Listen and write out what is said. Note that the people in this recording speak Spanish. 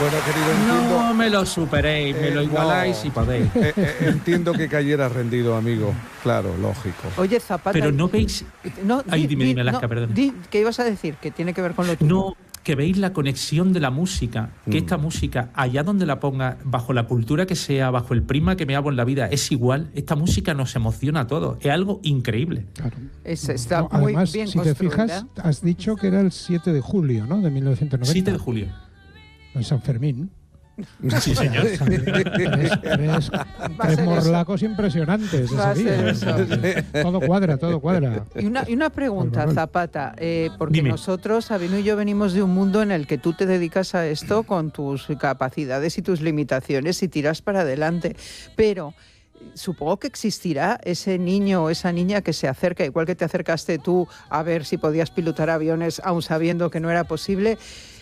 Bueno, querido, entiendo... No me lo superéis, me lo igualáis no. si podéis. Entiendo que cayeras rendido, amigo. Claro, lógico. Oye, Zapata... Pero no veis... No, Ay, dime, Alaska, perdón. ¿Qué ibas a decir? Que tiene que ver con lo tuyo. No, que veis la conexión de la música, que esta música, allá donde la ponga, bajo la cultura que sea, bajo el prisma que me hago en la vida, es igual. Esta música nos emociona a todos. Es algo increíble. Claro. Está muy además, bien si te fijas, has dicho que era el 7 de julio, ¿no? De 1990. 7 de julio. En San Fermín. Sí, señor. Tres morlacos impresionantes ese día. Todo cuadra. Y una pregunta, Zapata, porque Dime. nosotros, Sabino y yo, venimos de un mundo en el que tú te dedicas a esto con tus capacidades y tus limitaciones y tiras para adelante, pero... Supongo que existirá ese niño o esa niña que se acerca, igual que te acercaste tú a ver si podías pilotar aviones aun sabiendo que no era posible,